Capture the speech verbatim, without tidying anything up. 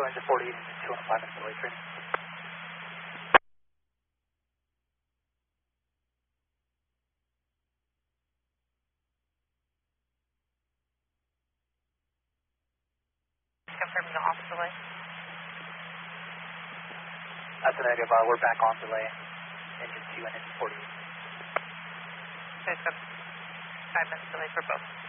show engine forty-eight, engine two and five minutes delay train. Confirming the off delay. That's a negative. Uh, we're back on delay. Engine two and engine forty-eight. So it's got five minutes delay for both.